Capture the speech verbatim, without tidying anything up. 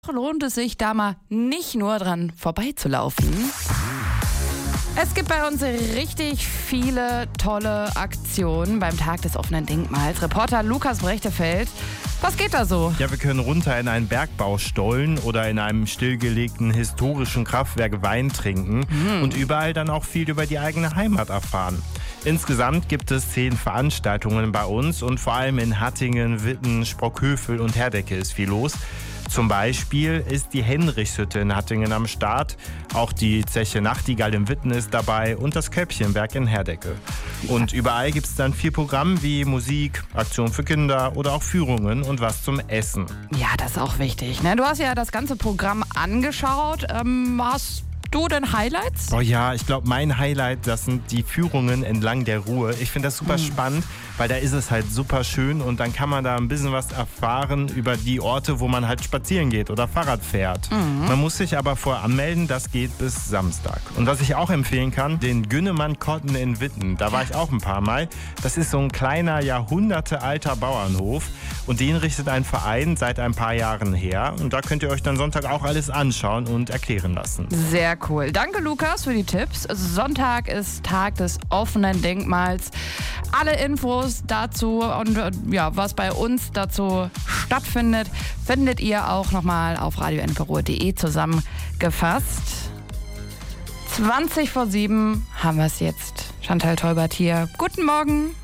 lohnt es sich, da mal nicht nur dran vorbeizulaufen. Es gibt bei uns richtig viele tolle Aktionen beim Tag des offenen Denkmals. Reporter Lukas Brechtefeld, was geht da so? Ja, wir können runter in einen Bergbaustollen oder in einem stillgelegten historischen Kraftwerk Wein trinken mhm. und überall dann auch viel über die eigene Heimat erfahren. Insgesamt gibt es zehn Veranstaltungen bei uns und vor allem in Hattingen, Witten, Sprockhövel und Herdecke ist viel los. Zum Beispiel ist die Henrichshütte in Hattingen am Start, auch die Zeche Nachtigall in Witten ist dabei und das Köppchenberg in Herdecke. Und überall gibt es dann viel Programm wie Musik, Aktion für Kinder oder auch Führungen und was zum Essen. Ja, das ist auch wichtig, ne? Du hast ja das ganze Programm angeschaut. Ähm, hast du denn Highlights? Oh ja, ich glaube, mein Highlight, das sind die Führungen entlang der Ruhr. Ich finde das super mhm. spannend, weil da ist es halt super schön und dann kann man da ein bisschen was erfahren über die Orte, wo man halt spazieren geht oder Fahrrad fährt. Mhm. Man muss sich aber vorher anmelden, das geht bis Samstag. Und was ich auch empfehlen kann, den Günnemann-Kotten in Witten, da war ich auch ein paar Mal. Das ist so ein kleiner, jahrhundertealter Bauernhof und den richtet ein Verein seit ein paar Jahren her. Und da könnt ihr euch dann Sonntag auch alles anschauen und erklären lassen. Sehr cool. Danke, Lukas, für die Tipps. Sonntag ist Tag des offenen Denkmals. Alle Infos dazu und ja, was bei uns dazu stattfindet, findet ihr auch nochmal auf radio enke ruhr punkt de zusammengefasst. zwanzig vor sieben haben wir es jetzt. Chantal Teubert hier. Guten Morgen.